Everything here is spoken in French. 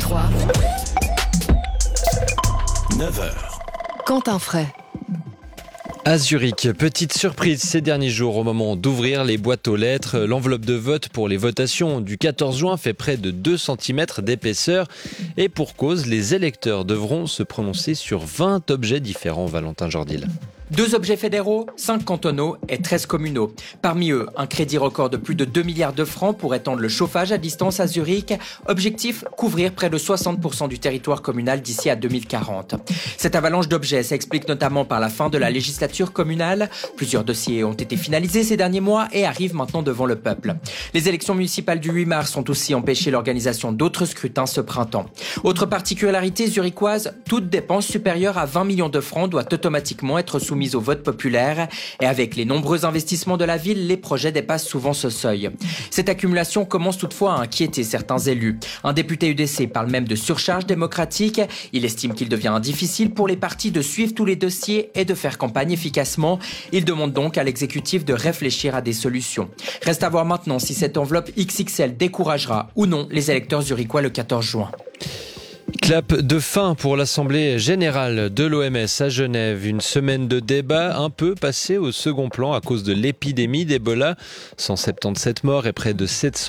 3. 9h. Quentin Fray. À Zurich, petite surprise ces derniers jours au moment d'ouvrir les boîtes aux lettres. L'enveloppe de vote pour les votations du 14 juin fait près de 2 cm d'épaisseur. Et pour cause, les électeurs devront se prononcer sur 20 objets différents, Valentin Jordil. 2 objets fédéraux, 5 cantonaux et 13 communaux. Parmi eux, un crédit record de plus de 2 milliards de francs pour étendre le chauffage à distance à Zurich. Objectif, couvrir près de 60% du territoire communal d'ici à 2040. Cette avalanche d'objets s'explique notamment par la fin de la législature communale. Plusieurs dossiers ont été finalisés ces derniers mois et arrivent maintenant devant le peuple. Les élections municipales du 8 mars ont aussi empêché l'organisation d'autres scrutins ce printemps. Autre particularité zurichoise, toute dépense supérieure à 20 millions de francs doit automatiquement être soumise au vote populaire. Et avec les nombreux investissements de la ville, les projets dépassent souvent ce seuil. Cette accumulation commence toutefois à inquiéter certains élus. Un député UDC parle même de surcharge démocratique. Il estime qu'il devient difficile pour les partis de suivre tous les dossiers et de faire campagne efficacement. Il demande donc à l'exécutif de réfléchir à des solutions. Reste à voir maintenant si cette enveloppe XXL découragera ou non les électeurs zurichois le 14 juin. Clap de fin pour l'Assemblée générale de l'OMS à Genève. Une semaine de débat un peu passée au second plan à cause de l'épidémie d'Ebola. 177 morts et près de 700